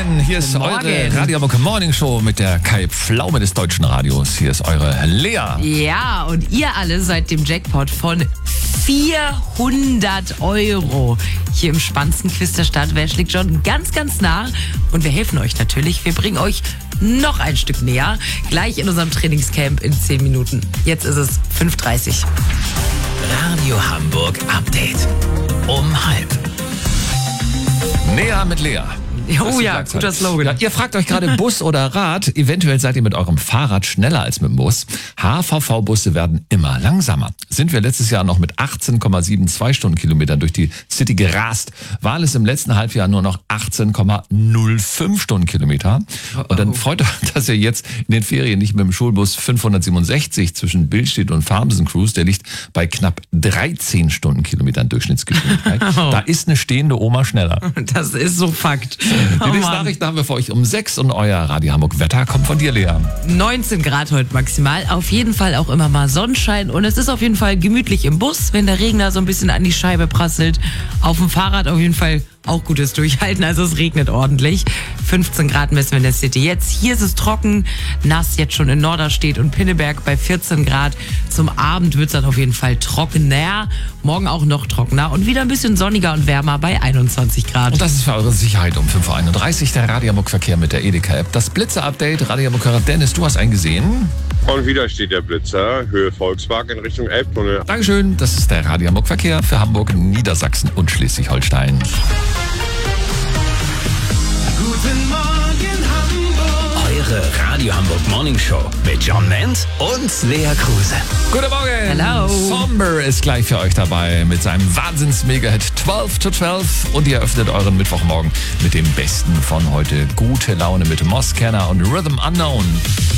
Morgen, hier ist Morgen. eure Radio Hamburg Morning Show mit der Kai Pflaume des deutschen Radios. Hier ist eure Lea. Ja, und ihr alle seid dem Jackpot von 400 € hier im spannendsten Quiz der Stadt. Wer schlägt schon ganz, ganz nah? Und wir helfen euch natürlich. Wir bringen euch noch ein Stück näher. Gleich in unserem Trainingscamp in 10 Minuten. Jetzt ist es 5:30 Uhr. Radio Hamburg Update. Um 12:30. Näher mit Lea. Oh ja, guter Slogan. Ja, ihr fragt euch gerade Bus oder Rad. Eventuell seid ihr mit eurem Fahrrad schneller als mit dem Bus. HVV-Busse werden immer langsamer. Sind wir letztes Jahr noch mit 18,72 Stundenkilometern durch die City gerast, waren es im letzten Halbjahr nur noch 18,05 Stundenkilometer. Und dann freut euch, dass ihr jetzt in den Ferien nicht mit dem Schulbus 567 zwischen Billstedt und Farmsen Cruise, der liegt bei knapp 13 Stundenkilometern Durchschnittsgeschwindigkeit. Da ist eine stehende Oma schneller. Das ist so Fakt. Die nächste Nachricht haben wir für euch um 6 und euer Radio Hamburg Wetter kommt von dir, Lea. 19 Grad heute maximal. Auf jeden Fall auch immer mal Sonnenschein. Und es ist auf jeden Fall gemütlich im Bus, wenn der Regen da so ein bisschen an die Scheibe prasselt. Auf dem Fahrrad auf jeden Fall auch gutes Durchhalten. Also es regnet ordentlich. 15 Grad messen wir in der City jetzt. Hier ist es trocken, nass jetzt schon in Norderstedt und Pinneberg bei 14 Grad. Zum Abend wird es dann auf jeden Fall trockener. Morgen auch noch trockener und wieder ein bisschen sonniger und wärmer bei 21 Grad. Und das ist für eure Sicherheit um 5:31 Uhr der Radio Hamburg Verkehr mit der Edeka-App. Das Blitzer-Update, Radio Hamburg Dennis, du hast einen gesehen. Und wieder steht der Blitzer, Höhe Volkspark in Richtung Elbtunnel. Dankeschön, das ist der Radio Hamburg Verkehr für Hamburg, Niedersachsen und Schleswig-Holstein. Guten Morgen Hamburg. Eure Radio Hamburg Morning Show mit John Menz und Lea Kruse. Guten Morgen. Hello. Somber ist gleich für euch dabei mit seinem Wahnsinns-Mega-Hit 12 to 12 und ihr öffnet euren Mittwochmorgen mit dem Besten von heute. Gute Laune mit Moss Kenner und Rhythm Unknown.